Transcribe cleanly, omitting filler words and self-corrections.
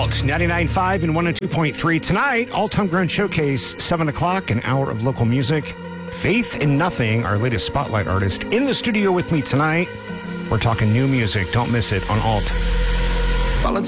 Alt 99.5 and 102.3. Tonight, Alt Homegrown Showcase, 7 o'clock, an hour of local music. Faith in Nothing, our latest spotlight artist, in the studio with me tonight. We're talking new music. Don't miss it on Alt.